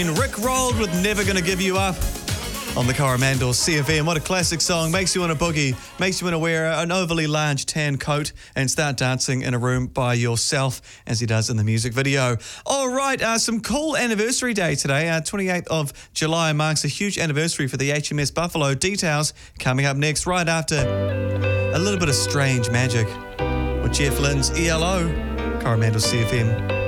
Rick rolled with Never Gonna Give You Up on the Coromandel CFM. What a classic song. Makes you want to boogie. Makes you want to wear an overly large tan coat and start dancing in a room by yourself, as he does in the music video. All right, some cool anniversary day today. 28th of July marks a huge anniversary for the HMS Buffalo. Details coming up next, right after a little bit of strange magic with Jeff Lynne's ELO. Coromandel CFM.